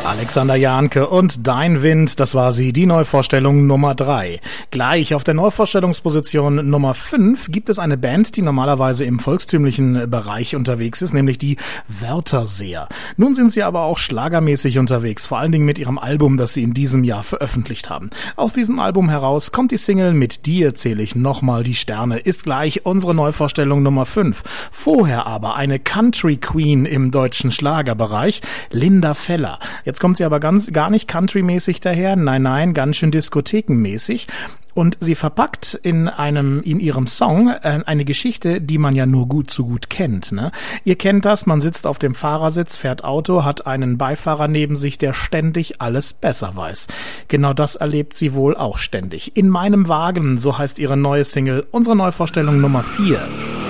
Alexander Jahnke und Dein Wind, das war sie, die Neuvorstellung Nummer 3. Gleich auf der Neuvorstellungsposition Nummer 5 gibt es eine Band, die normalerweise im volkstümlichen Bereich unterwegs ist, nämlich die Wörterseer. Nun sind sie aber auch schlagermäßig unterwegs, vor allen Dingen mit ihrem Album, das sie in diesem Jahr veröffentlicht haben. Aus diesem Album heraus kommt die Single Mit dir zähle ich nochmal die Sterne, ist gleich unsere Neuvorstellung Nummer 5. Vorher aber eine Country Queen im deutschen Schlagerbereich, Linda Feller. Jetzt kommt sie aber gar nicht countrymäßig daher, nein, ganz schön diskothekenmäßig. Und sie verpackt in ihrem Song eine Geschichte, die man ja nur gut kennt, ne? Ihr kennt das, man sitzt auf dem Fahrersitz, fährt Auto, hat einen Beifahrer neben sich, der ständig alles besser weiß. Genau das erlebt sie wohl auch ständig. In meinem Wagen, so heißt ihre neue Single, unsere Neuvorstellung Nummer 4.